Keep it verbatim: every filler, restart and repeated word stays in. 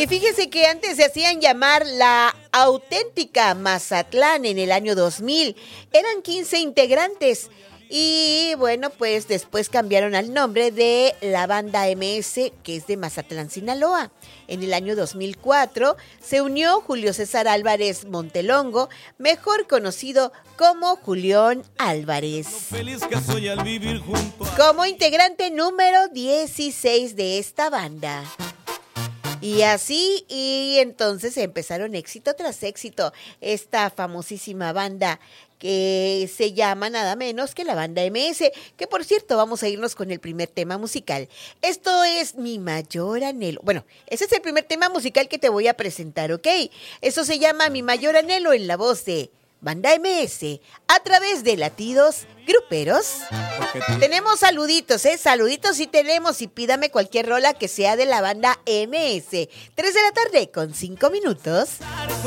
Y fíjese que antes se hacían llamar la Auténtica Mazatlán en el año dos mil. Eran quince integrantes. Y bueno, pues después cambiaron al nombre de la banda M S, que es de Mazatlán, Sinaloa. En el año dos mil cuatro se unió Julio César Álvarez Montelongo, mejor conocido como Julián Álvarez, como integrante número dieciséis de esta banda. Y así, y entonces empezaron éxito tras éxito, esta famosísima banda que se llama nada menos que la banda M S, que por cierto vamos a irnos con el primer tema musical. Esto es Mi Mayor Anhelo. Bueno, ese es el primer tema musical que te voy a presentar, ¿ok? Eso se llama Mi Mayor Anhelo en la voz de Banda M S, a través de Latidos Gruperos. Tenemos saluditos, ¿eh? Saluditos sí tenemos, y pídame cualquier rola que sea de la banda M S. tres de la tarde con cinco minutos.